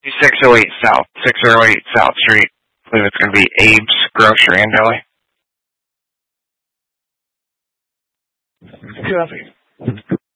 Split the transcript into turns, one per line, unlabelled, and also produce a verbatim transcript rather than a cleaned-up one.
six oh eight South, six oh eight South Street. I believe it's going to be Abe's Grocery and Deli.
Copy.